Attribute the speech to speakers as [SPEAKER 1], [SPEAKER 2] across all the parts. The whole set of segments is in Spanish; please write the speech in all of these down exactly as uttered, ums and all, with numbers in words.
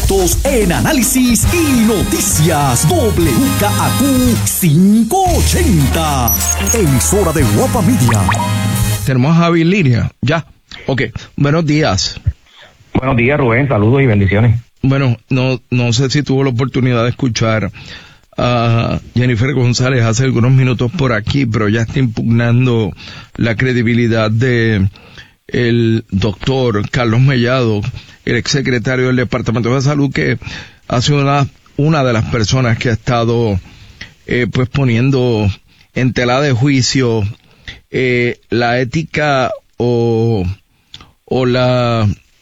[SPEAKER 1] expertos en análisis y noticias. W K A Q quinientos ochenta, emisora de Guapa Media.
[SPEAKER 2] Tenemos a Javi en línea, ya. Ok, buenos días.
[SPEAKER 3] Buenos días, Rubén, saludos y bendiciones.
[SPEAKER 2] Bueno, no no sé si tuvo la oportunidad de escuchar a Jennifer González hace algunos minutos por aquí, pero ya está impugnando la credibilidad de el doctor Carlos Mellado, el exsecretario del Departamento de Salud, que ha sido una, una de las personas que ha estado eh, pues poniendo en tela de juicio eh, la ética o, o la,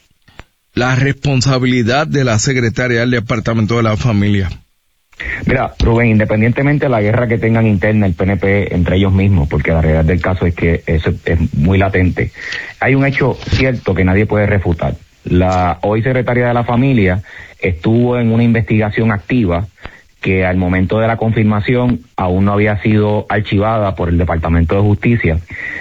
[SPEAKER 2] la responsabilidad de la secretaria del Departamento de la Familia.
[SPEAKER 3] Mira, Rubén, independientemente de la guerra que tengan interna el P N P entre ellos mismos, porque la realidad del caso es que eso es muy latente, hay un hecho cierto que nadie puede refutar. La hoy secretaria de la Familia estuvo en una investigación activa que al momento de la confirmación aún no había sido archivada por el Departamento de Justicia.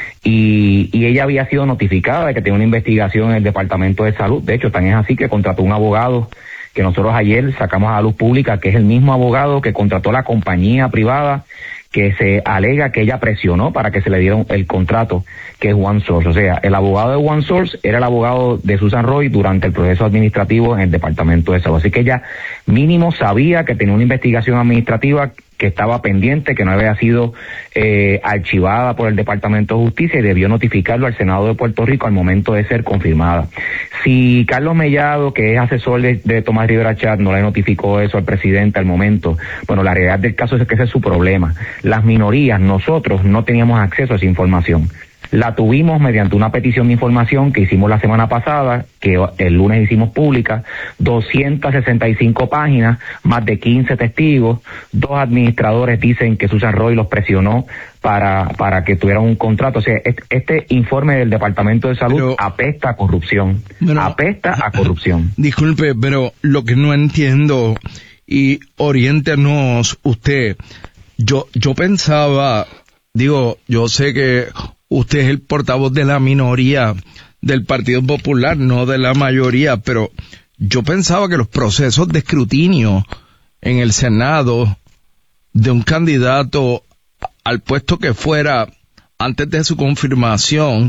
[SPEAKER 3] Y, y ella había sido notificada de que tenía una investigación en el Departamento de Salud. De hecho, tan es así que contrató un abogado que nosotros ayer sacamos a la luz pública, que es el mismo abogado que contrató la compañía privada que se alega que ella presionó para que se le diera el contrato, que es OneSource. O sea, el abogado de OneSource era el abogado de Susan Roy durante el proceso administrativo en el Departamento de Salud. Así que ella mínimo sabía que tenía una investigación administrativa que estaba pendiente, que no había sido eh, archivada por el Departamento de Justicia y debió notificarlo al Senado de Puerto Rico al momento de ser confirmada. Si Carlos Mellado, que es asesor de, de Tomás Rivera Chatz, no le notificó eso al presidente al momento, bueno, la realidad del caso es que ese es su problema. Las minorías, nosotros no teníamos acceso a esa información. La tuvimos mediante una petición de información que hicimos la semana pasada, que el lunes hicimos pública, doscientas sesenta y cinco páginas, más de quince testigos, dos administradores dicen que Susan Roy los presionó para para que tuvieran un contrato. O sea, este, este informe del Departamento de Salud pero, apesta a corrupción, pero, apesta a corrupción.
[SPEAKER 2] Disculpe, pero lo que no entiendo, y oriéntenos usted, yo yo pensaba, digo, yo sé que usted es el portavoz de la minoría del Partido Popular, no de la mayoría, pero yo pensaba que los procesos de escrutinio en el Senado de un candidato al puesto que fuera antes de su confirmación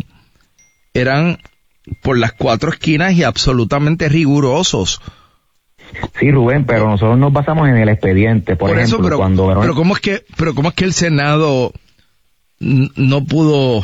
[SPEAKER 2] eran por las cuatro esquinas y absolutamente rigurosos.
[SPEAKER 3] Sí, Rubén, pero nosotros nos basamos en el expediente, por, por ejemplo, eso,
[SPEAKER 2] pero,
[SPEAKER 3] cuando Verónica...
[SPEAKER 2] pero cómo es que, pero cómo es que el Senado no pudo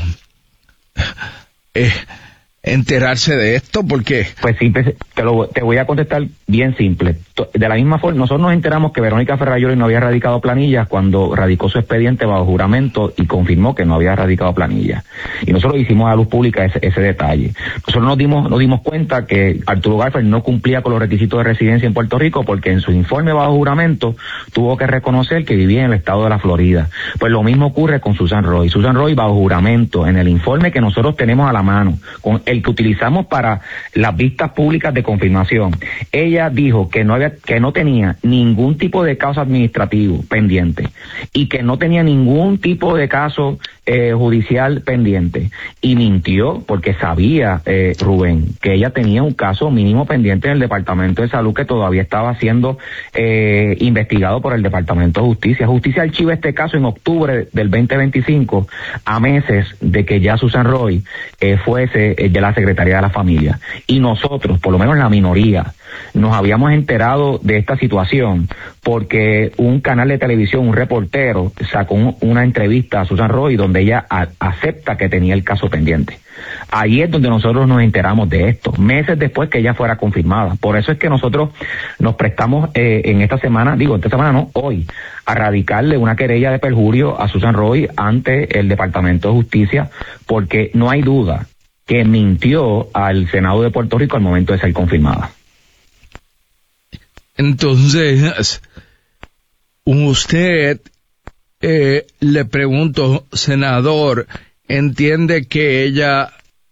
[SPEAKER 2] eh, enterarse de esto, porque
[SPEAKER 3] pues simple, te lo te voy a contestar bien simple. De la misma forma, nosotros nos enteramos que Verónica Ferrayoli no había radicado planillas cuando radicó su expediente bajo juramento y confirmó que no había radicado planillas. Y nosotros hicimos a luz pública ese, ese detalle. Nosotros nos dimos nos dimos cuenta que Arturo Garfield no cumplía con los requisitos de residencia en Puerto Rico porque en su informe bajo juramento tuvo que reconocer que vivía en el estado de la Florida. Pues lo mismo ocurre con Susan Roy. Susan Roy bajo juramento, en el informe que nosotros tenemos a la mano, con el que utilizamos para las vistas públicas de confirmación, ella dijo que no había, que no tenía ningún tipo de caso administrativo pendiente y que no tenía ningún tipo de caso eh, judicial pendiente, y mintió porque sabía, eh, Rubén, que ella tenía un caso mínimo pendiente en el Departamento de Salud que todavía estaba siendo eh, investigado por el Departamento de Justicia. Justicia archiva este caso en octubre del veinte veinticinco, a meses de que ya Susan Roy eh, fuese eh, de la Secretaría de la Familia. Y nosotros, por lo menos la minoría, nos habíamos enterado de esta situación porque un canal de televisión, un reportero, sacó un, una entrevista a Susan Roy donde ella a, acepta que tenía el caso pendiente. Ahí es donde nosotros nos enteramos de esto, meses después que ella fuera confirmada. Por eso es que nosotros nos prestamos eh, en esta semana, digo, esta semana no, hoy, a radicarle una querella de perjurio a Susan Roy ante el Departamento de Justicia, porque no hay duda que mintió al Senado de Puerto Rico al momento de ser confirmada.
[SPEAKER 2] Entonces, usted, eh, le pregunto, senador, ¿entiende que ella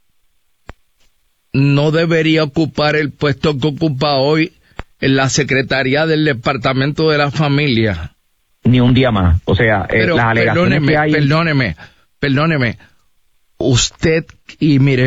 [SPEAKER 2] no debería ocupar el puesto que ocupa hoy en la Secretaría del Departamento de la Familia?
[SPEAKER 3] Ni un día más. O sea, eh,
[SPEAKER 2] Pero,
[SPEAKER 3] las alegaciones
[SPEAKER 2] perdóneme,
[SPEAKER 3] que hay...
[SPEAKER 2] perdóneme, perdóneme. Usted, y mire,